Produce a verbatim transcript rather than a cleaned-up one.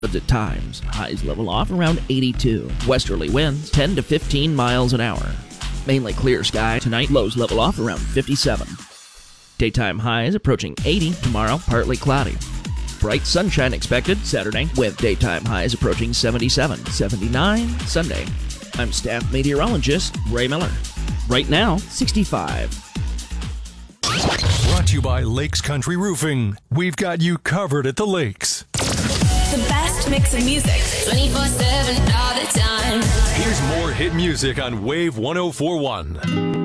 At times, highs level off around eighty-two. Westerly winds ten to fifteen miles an hour. Mainly clear sky tonight, lows level off around fifty-seven. Daytime highs approaching eighty, tomorrow partly cloudy. Bright sunshine expected Saturday with daytime highs approaching seventy-seven, seventy-nine Sunday. I'm staff meteorologist Ray Miller. Right now, sixty-five. Brought to you by Lakes Country Roofing. We've got you covered at the lakes. The best mix of music. twenty-four seven all the time. Here's more hit music on Wave one oh four point one.